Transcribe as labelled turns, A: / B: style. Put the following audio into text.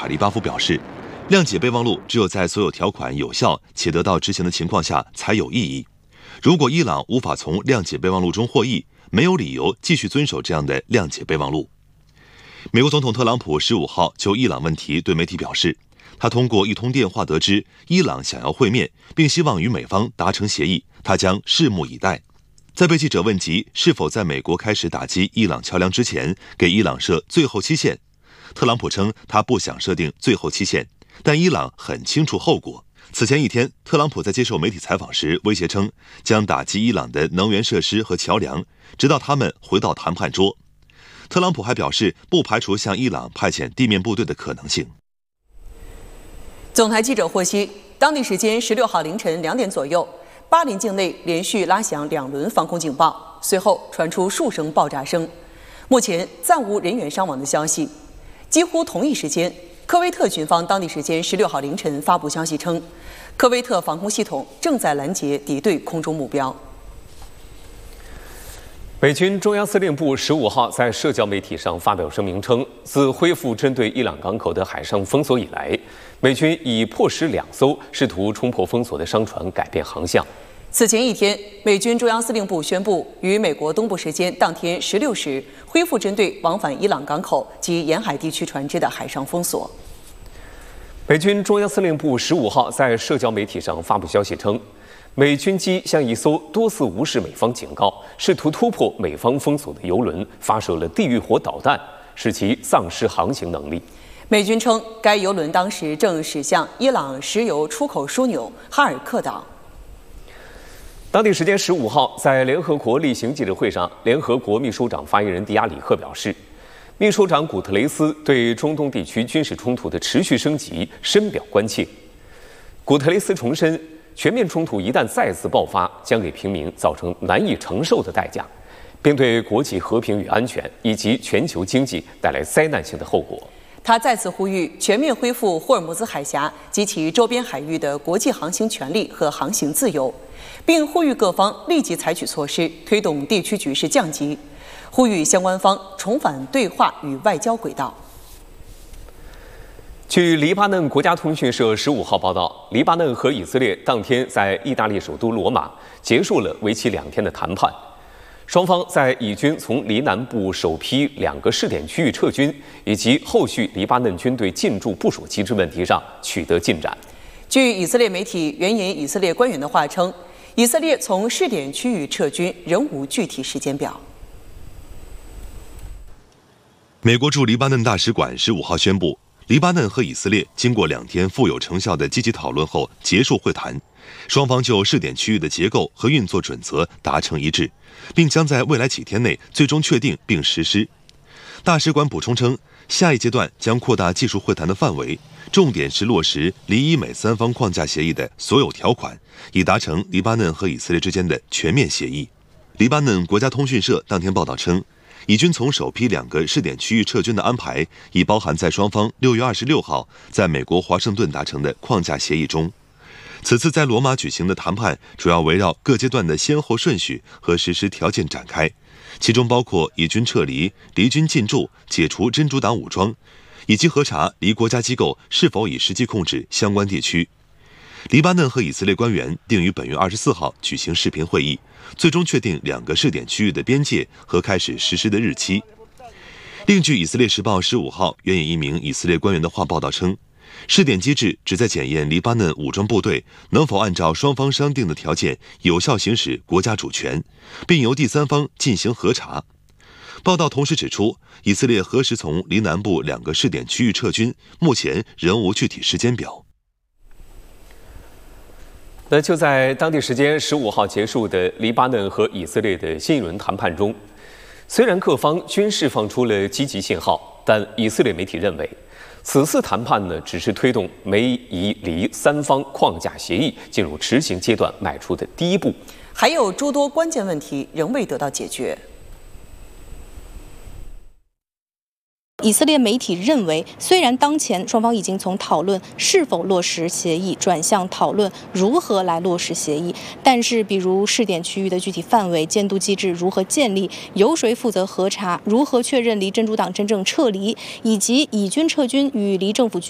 A: 卡利巴夫表示，谅解备忘录只有在所有条款有效且得到执行的情况下才有意义。如果伊朗无法从谅解备忘录中获益，没有理由继续遵守这样的谅解备忘录。美国总统特朗普15号就伊朗问题对媒体表示，他通过一通电话得知伊朗想要会面，并希望与美方达成协议，他将拭目以待。在被记者问及是否在美国开始打击伊朗桥梁之前给伊朗设最后期限，特朗普称他不想设定最后期限，但伊朗很清楚后果。此前一天，特朗普在接受媒体采访时威胁称将打击伊朗的能源设施和桥梁，直到他们回到谈判桌。特朗普还表示不排除向伊朗派遣地面部队的可能性。
B: 总台记者获悉，当地时间16号凌晨2点左右，巴林境内连续拉响2轮防空警报，随后传出数声爆炸声。目前暂无人员伤亡的消息。几乎同一时间，科威特军方当地时间16号凌晨发布消息称，科威特防空系统正在拦截敌对空中目标。
C: 美军中央司令部15号在社交媒体上发表声明称，自恢复针对伊朗港口的海上封锁以来，美军已迫使2艘试图冲破封锁的商船改变航向。
B: 此前一天，美军中央司令部宣布，于美国东部时间当天16时恢复针对往返伊朗港口及沿海地区船只的海上封锁。
C: 美军中央司令部15号在社交媒体上发布消息称，美军机向一艘多次无视美方警告、试图突破美方封锁的油轮发射了地狱火导弹，使其丧失航行能力。
B: 美军称，该油轮当时正驶向伊朗石油出口枢纽哈尔克岛。
C: 当地时间15号，在联合国例行记者会上，联合国秘书长发言人迪亚里赫表示，秘书长古特雷斯对中东地区军事冲突的持续升级深表关切。古特雷斯重申，全面冲突一旦再次爆发，将给平民造成难以承受的代价，并对国际和平与安全以及全球经济带来灾难性的后果。
B: 他再次呼吁全面恢复霍尔木兹海峡及其周边海域的国际航行权利和航行自由，并呼吁各方立即采取措施，推动地区局势降级，呼吁相关方重返对话与外交轨道。
C: 据黎巴嫩国家通讯社15号报道，黎巴嫩和以色列当天在意大利首都罗马结束了为期2天的谈判。双方在以军从黎南部首批2个试点区域撤军以及后续黎巴嫩军队进驻部署机制问题上取得进展。
B: 据以色列媒体援引以色列官员的话称，以色列从试点区域撤军仍无具体时间表。
A: 美国驻黎巴嫩大使馆15号宣布，黎巴嫩和以色列经过2天富有成效的积极讨论后结束会谈，双方就试点区域的结构和运作准则达成一致，并将在未来几天内最终确定并实施。大使馆补充称，下一阶段将扩大技术会谈的范围，重点是落实黎以美3方框架协议的所有条款，以达成黎巴嫩和以色列之间的全面协议。黎巴嫩国家通讯社当天报道称，以军从首批2个试点区域撤军的安排已包含在双方6月26号在美国华盛顿达成的框架协议中。此次在罗马举行的谈判主要围绕各阶段的先后顺序和实施条件展开，其中包括以军撤离、离军进驻、解除真主党武装，以及核查离国家机构是否已实际控制相关地区。黎巴嫩和以色列官员定于本月24号举行视频会议，最终确定2个试点区域的边界和开始实施的日期。另据以色列时报15号援引一名以色列官员的话报道称，试点机制旨在检验黎巴嫩武装部队能否按照双方商定的条件有效行使国家主权，并由第3方进行核查。报道同时指出，以色列何时从黎南部2个试点区域撤军，目前仍无具体时间表。
C: 那就在当地时间15号结束的黎巴嫩和以色列的新一轮谈判中，虽然各方均释放出了积极信号，但以色列媒体认为，此次谈判呢，只是推动美以黎3方框架协议进入执行阶段迈出的第一步，
B: 还有诸多关键问题仍未得到解决。
D: 以色列媒体认为，虽然当前双方已经从讨论是否落实协议转向讨论如何来落实协议，但是比如试点区域的具体范围、监督机制如何建立、由谁负责核查、如何确认黎真主党真正撤离，以及以军撤军与黎政府